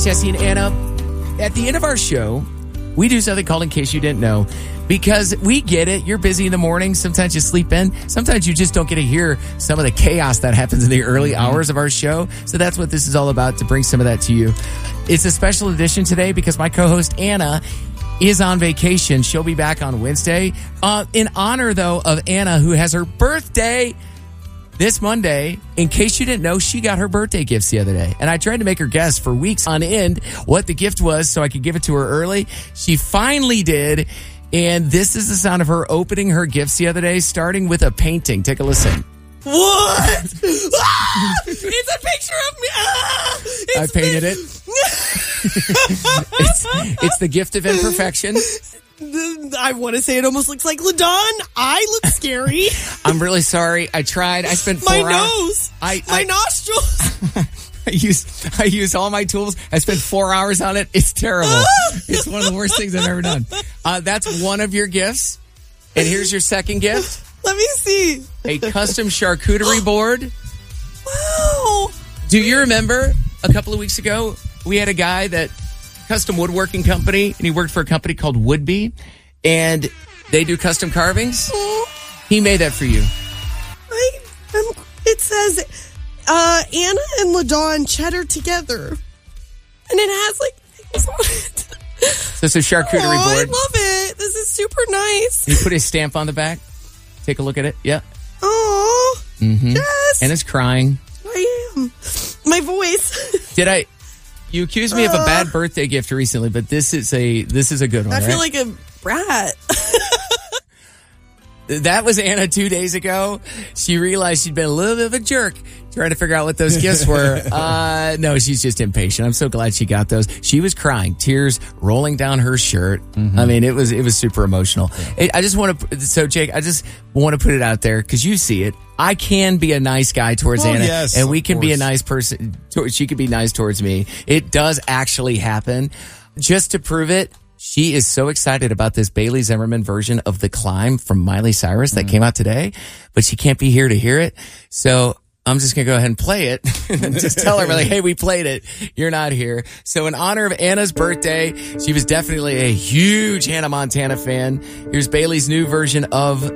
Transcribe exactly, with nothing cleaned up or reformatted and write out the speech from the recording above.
Jesse and Anna. At the end of our show, we do something called In Case You Didn't Know, because we get it. You're busy in the morning. Sometimes you sleep in. Sometimes you just don't get to hear some of the chaos that happens in the early hours of our show. So that's what this is all about, to bring some of that to you. It's a special edition today because my co-host Anna is on vacation. She'll be back on Wednesday. Uh, in honor, though, of Anna, who has her birthday this Monday. In case you didn't know, she got her birthday gifts the other day. And I tried to make her guess for weeks on end what the gift was so I could give it to her early. She finally did. And this is the sound of her opening her gifts the other day, starting with a painting. Take a listen. What? Ah! It's a picture of me. Ah! I painted it. it's, it's the gift of imperfection. I want to say it almost looks like LaDawn. I look scary. I'm really sorry. I tried. I spent four my hours. nose. I, my I, nostrils. I used I used all my tools. I spent four hours on it. It's terrible. It's one of the worst things I've ever done. Uh, that's one of your gifts. And here's your second gift. Let me see. A custom charcuterie board. Wow. Do you remember a couple of weeks ago, we had a guy that custom woodworking company, and he worked for a company called Woodby, and they do custom carvings. Oh. He made that for you. I, um, it says uh, Anna and LaDawn cheddar together, and it has like things on it. So it's a charcuterie oh, board. I love it. This is super nice. He put his stamp on the back. Take a look at it. Yeah. Oh, mm-hmm. Yes. And it's crying. I am. My voice. Did I? You accused me of a bad birthday gift recently, but this is a this is a good one. I feel right? like a brat. That was Anna two days ago. She realized she'd been a little bit of a jerk trying to figure out what those gifts were. Uh, no, she's just impatient. I'm so glad she got those. She was crying, tears rolling down her shirt. Mm-hmm. I mean, it was it was super emotional. Yeah. I just want to. So, Jake, I just want to put it out there because you see it. I can be a nice guy towards oh, Anna, yes, and we can course. be a nice person. She can be nice towards me. It does actually happen. Just to prove it, she is so excited about this Bailey Zimmerman version of The Climb from Miley Cyrus that mm. came out today, but she can't be here to hear it. So I'm just going to go ahead and play it and just tell her, like, hey, we played it. You're not here. So in honor of Anna's birthday, she was definitely a huge Hannah Montana fan. Here's Bailey's new version of